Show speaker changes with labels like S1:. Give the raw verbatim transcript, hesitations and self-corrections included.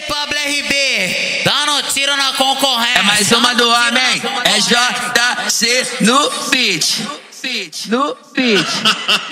S1: Pablo R B, dando tiro na concorrência.
S2: É mais uma do homem, é J C no beat. No beat.